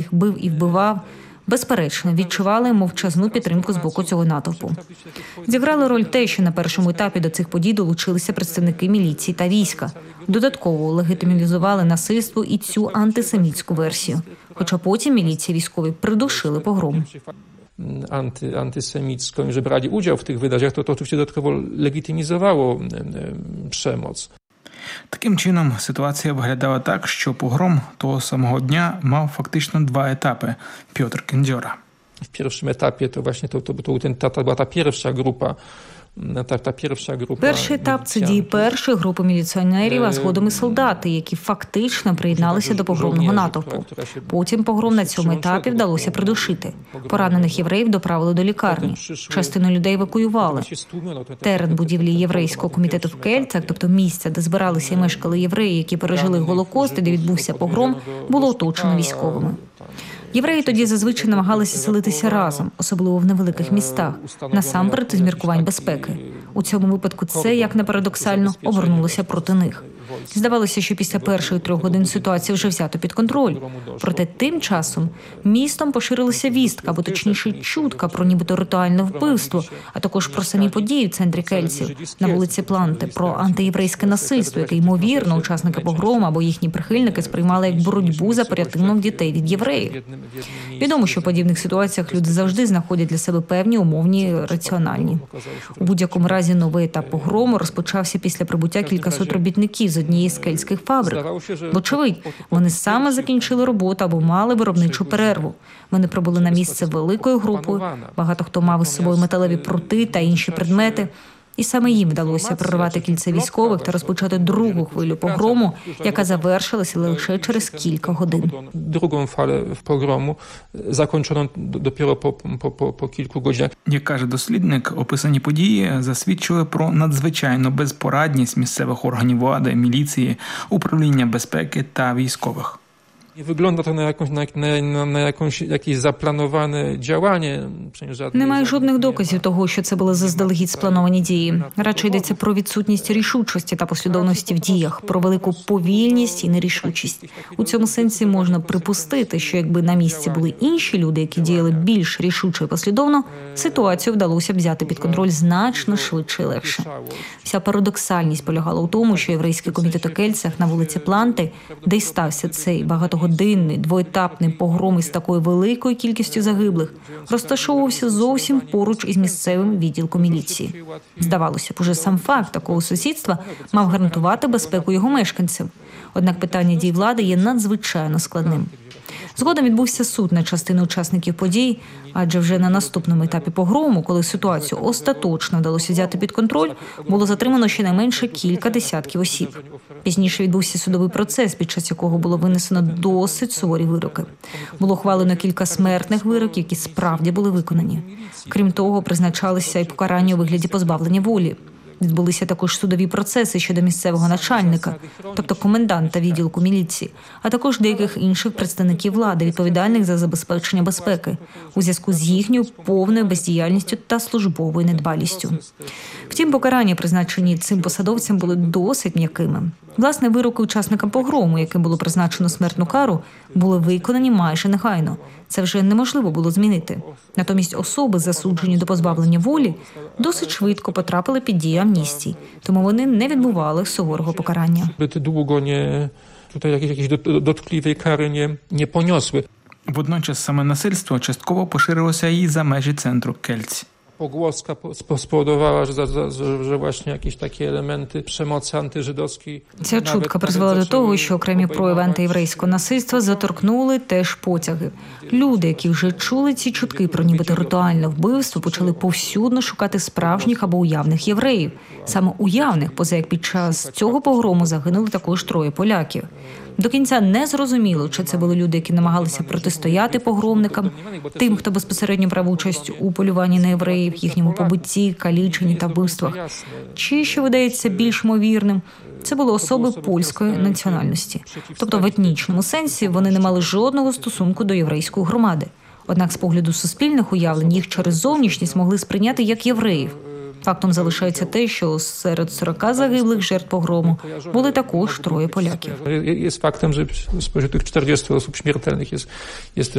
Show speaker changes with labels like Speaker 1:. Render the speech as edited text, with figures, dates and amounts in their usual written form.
Speaker 1: їх бив і вбивав, безперечно, відчували мовчазну підтримку з боку цього натовпу. Зіграло роль те, що на першому етапі до цих подій долучилися представники міліції та війська. Додатково легітимізували насильство і цю антисемітську версію. Хоча потім міліція і військові придушили погром.
Speaker 2: Antysemicką, że brali udział w tych wydarzeniach, to oczywiście dodatkowo legitymizowało przemoc.
Speaker 3: Таким чином, ситуація виглядала так, що погром того самого дня мав фактично два етапи – Пьотр Кендзьора.
Speaker 2: W pierwszym etapie to właśnie to była ta pierwsza grupa.
Speaker 1: Перший етап – це дії першої групи міліціонерів, а згодом і солдати, які фактично приєдналися до погромного натовпу. Потім погром на цьому етапі вдалося придушити. Поранених євреїв доправили до лікарні. Частину людей евакуювали. Терен будівлі єврейського комітету в Кельцях, тобто місця, де збиралися і мешкали євреї, які пережили Голокост і де відбувся погром, було оточено військовими. Євреї тоді зазвичай намагалися селитися разом, особливо в невеликих містах, насамперед з міркувань безпеки. У цьому випадку це, як не парадоксально, обернулося проти них. Здавалося, що після перших 3 годин ситуацію вже взято під контроль. Проте тим часом містом поширилася вістка, або точніше чутка про нібито ритуальне вбивство, а також про самі події в центрі Кельців, на вулиці Планти, про антиєврейське насильство, яке, ймовірно, учасники погрому або їхні прихильники сприймали як боротьбу за порятунок дітей від євреїв. Відомо, що в подібних ситуаціях люди завжди знаходять для себе певні умовні раціональні. У будь-якому разі новий етап погрому розпочався після прибуття кількасот робітників з однієї з кельтських фабрик. Вочевидь, вони саме закінчили роботу або мали виробничу перерву. Вони прибули на місце великою групою, багато хто мав із собою металеві прути та інші предмети. І саме їм вдалося прорвати кільце військових та розпочати другу хвилю погрому, яка завершилася лише через кілька годин.
Speaker 2: Другу фалу погрому закінчено допіро по кілька годин.
Speaker 3: Як каже дослідник, описані події засвідчили про надзвичайну безпорадність місцевих органів влади, міліції, управління безпеки та військових.
Speaker 2: Nie wygląda to na jakieś zaplanowane działanie.
Speaker 1: Немає жодних доказів того, що це були заздалегідь сплановані дії. Радше йдеться про відсутність рішучості та послідовності в діях, про велику повільність і нерішучість. У цьому сенсі можна припустити, що якби на місці були інші люди, які діяли більш рішуче і послідовно, ситуацію вдалося б взяти під контроль значно швидше і легше. Вся парадоксальність полягала у тому, що єврейський комітет у Кельцях на вулиці Планти, де й стався цей багатогодинний, двоетапний погром із такою великою кількістю загиблих, розташовувався зовсім поруч із місцевим відділком міліції. Здавалося б, уже сам факт такого сусідства мав гарантувати безпеку його мешканців. Однак питання дій влади є надзвичайно складним. Згодом відбувся суд над частиною учасників подій, адже вже на наступному етапі погрому, коли ситуацію остаточно вдалося взяти під контроль, було затримано щонайменше кілька десятків осіб. Пізніше відбувся судовий процес, під час якого було винесено досить суворі вироки. Було ухвалено кілька смертних вироків, які справді були виконані. Крім того, призначалися і покарання у вигляді позбавлення волі. Відбулися також судові процеси щодо місцевого начальника, тобто коменданта відділку міліції, а також деяких інших представників влади, відповідальних за забезпечення безпеки, у зв'язку з їхньою повною бездіяльністю та службовою недбалістю. Втім, покарання, призначені цим посадовцям, були досить м'якими. Власне, вироки учасникам погрому, яким було призначено смертну кару, були виконані майже негайно. Це вже неможливо було змінити. Натомість особи, засуджені до позбавлення волі, досить швидко потрапили під дію амністії, тому вони не відбували суворого покарання.
Speaker 2: Довго якісь доткливі кари не понесли.
Speaker 3: Водночас саме насильство частково поширилося і за межі центру Кельць.
Speaker 2: Pogłoska spowodowała, że właśnie jakieś takie elementy przemocy antyżydowskiej.
Speaker 1: Ця чутка призвела до того, що окремі прояви антиєврейського насильства заторкнули теж потяги. Люди, які вже чули ці чутки про нібито ритуальне вбивство, почали повсюдно шукати справжніх або уявних євреїв. Саме уявних, поза як під час цього погрому загинули також 3 поляків. До кінця не зрозуміло, чи це були люди, які намагалися протистояти погромникам, тим, хто безпосередньо брав участь у полюванні на євреїв, їхньому побитті, каліченні та вбивствах. Чи, що видається більш ймовірним, це були особи польської національності. Тобто в етнічному сенсі вони не мали жодного стосунку до єврейської громади. Однак з погляду суспільних уявлень їх через зовнішність могли сприйняти як євреїв. Фактом залишається те, що серед 40 загиблих жертв погрому були також 3 поляків.
Speaker 2: Є фактом, що з 40 осіб смертельних є